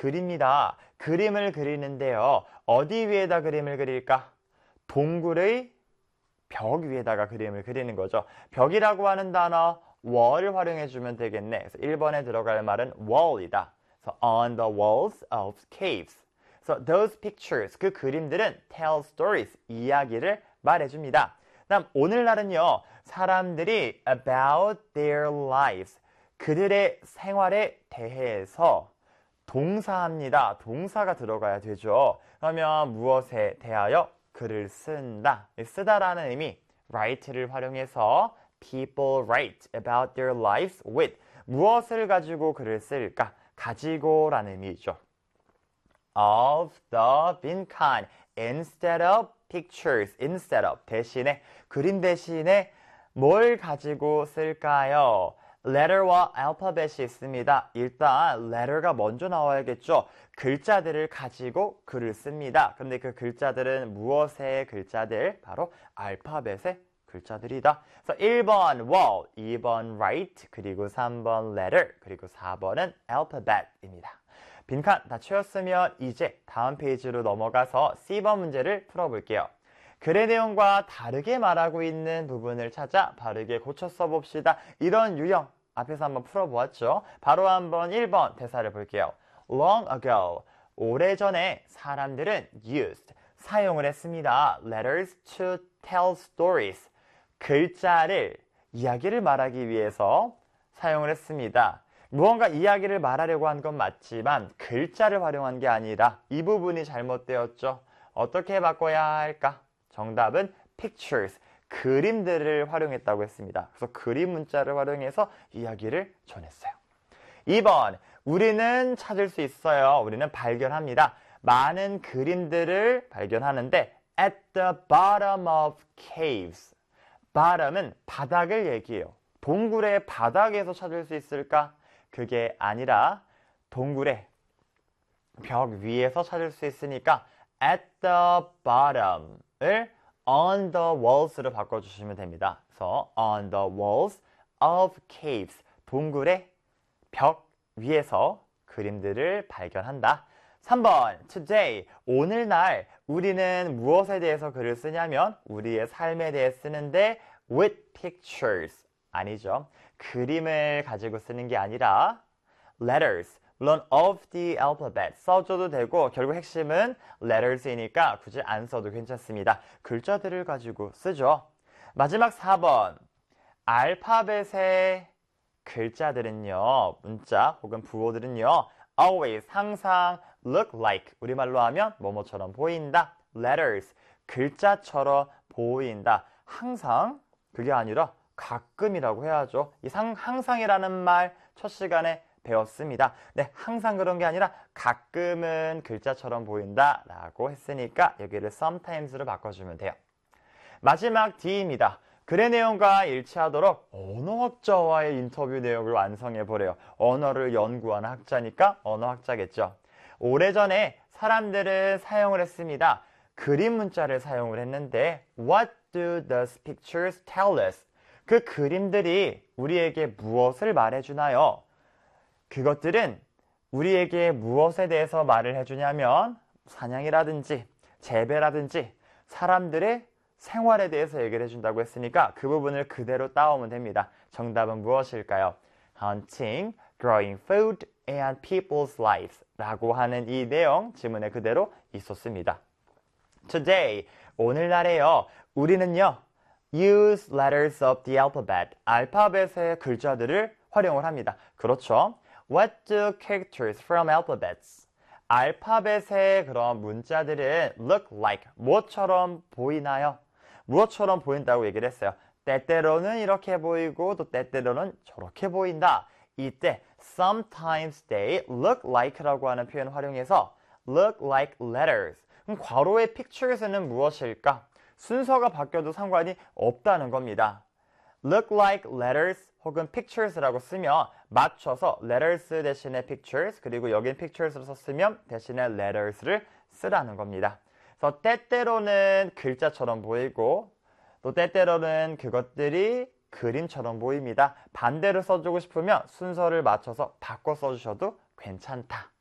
그립니다. 그림을 그리는데요. 어디 위에다 그림을 그릴까? 동굴의 벽 위에다가 그림을 그리는 거죠. 벽이라고 하는 단어 wall을 활용해 주면 되겠네. 그래서 1번에 들어갈 말은 wall이다. So on the walls of caves. So those pictures, 그 그림들은 tell stories, 이야기를 말해줍니다. 다음 오늘날은요. 사람들이 about their lives, 그들의 생활에 대해서 동사합니다. 동사가 들어가야 되죠. 그러면 무엇에 대하여 글을 쓴다. 쓰다라는 의미 write를 활용해서 people write about their lives with 무엇을 가지고 글을 쓸까? 가지고라는 의미죠. of the 빈칸 instead of pictures instead of 대신에 그림 대신에 뭘 가지고 쓸까요? letter와 alphabet이 있습니다. 일단 letter가 먼저 나와야겠죠. 글자들을 가지고 글을 씁니다. 근데 그 글자들은 무엇의 글자들? 바로 알파벳의 글자들이다. 그래서 1번 wall, 2번 write, 그리고 3번 letter, 그리고 4번은 alphabet입니다. 빈칸 다 채웠으면 이제 다음 페이지로 넘어가서 C번 문제를 풀어볼게요. 글의 내용과 다르게 말하고 있는 부분을 찾아 바르게 고쳐 써봅시다. 이런 유형 앞에서 한번 풀어보았죠. 바로 한번 1번 대사를 볼게요. Long ago, 오래전에 사람들은 used, 사용을 했습니다. Letters to tell stories, 글자를, 이야기를 말하기 위해서 사용을 했습니다. 무언가 이야기를 말하려고 한 건 맞지만 글자를 활용한 게 아니라 이 부분이 잘못되었죠. 어떻게 바꿔야 할까? 정답은 pictures, 그림들을 활용했다고 했습니다. 그래서 그림 문자를 활용해서 이야기를 전했어요. 2번, 우리는 찾을 수 있어요. 우리는 발견합니다. 많은 그림들을 발견하는데 at the bottom of caves. bottom은 바닥을 얘기해요. 동굴의 바닥에서 찾을 수 있을까? 그게 아니라 동굴의 벽 위에서 찾을 수 있으니까 at the bottom을 on the walls로 바꿔주시면 됩니다. 그래서 on the walls of caves, 동굴의 벽 위에서 그림들을 발견한다. 3번, today, 오늘날 우리는 무엇에 대해서 글을 쓰냐면 우리의 삶에 대해 쓰는데 with pictures, 아니죠. 그림을 가지고 쓰는 게 아니라 letters, 물론 of the alphabet 써줘도 되고 결국 핵심은 letters이니까 굳이 안 써도 괜찮습니다. 글자들을 가지고 쓰죠. 마지막 4번, 알파벳의 글자들은요, 문자 혹은 부호들은요, always, 항상 look like, 우리말로 하면 뭐뭐처럼 보인다. letters, 글자처럼 보인다. 항상, 그게 아니라 가끔이라고 해야죠. 이 항상이라는 말 첫 시간에 배웠습니다. 네, 항상 그런 게 아니라 가끔은 글자처럼 보인다 라고 했으니까 여기를 sometimes로 바꿔주면 돼요. 마지막 D입니다. 글의 내용과 일치하도록 언어학자와의 인터뷰 내용을 완성해 보래요. 언어를 연구하는 학자니까 언어학자겠죠. 오래전에 사람들은 사용을 했습니다. 그림 문자를 사용을 했는데 What do those pictures tell us? 그 그림들이 우리에게 무엇을 말해주나요? 그것들은 우리에게 무엇에 대해서 말을 해주냐면 사냥이라든지 재배라든지 사람들의 생활에 대해서 얘기를 해준다고 했으니까 그 부분을 그대로 따오면 됩니다. 정답은 무엇일까요? Hunting, growing food, and people's lives 라고 하는 이 내용 지문에 그대로 있었습니다. Today, 오늘날에요. 우리는요. Use letters of the alphabet, 알파벳의 글자들을 활용을 합니다. 그렇죠? What do characters from alphabets? 알파벳의 그런 문자들은 look like, 무엇처럼 보이나요? 무엇처럼 보인다고 얘기를 했어요. 때때로는 이렇게 보이고 또 때때로는 저렇게 보인다. 이때 sometimes they look like라고 하는 표현을 활용해서 look like letters. 그럼 괄호의 pictures는 무엇일까? 순서가 바뀌어도 상관이 없다는 겁니다. look like letters 혹은 pictures라고 쓰면 맞춰서 letters 대신에 pictures 그리고 여긴 pictures로 썼으면 대신에 letters를 쓰라는 겁니다. 그래서 때때로는 글자처럼 보이고 또 때때로는 그것들이 그림처럼 보입니다. 반대로 써주고 싶으면 순서를 맞춰서 바꿔 써주셔도 괜찮다.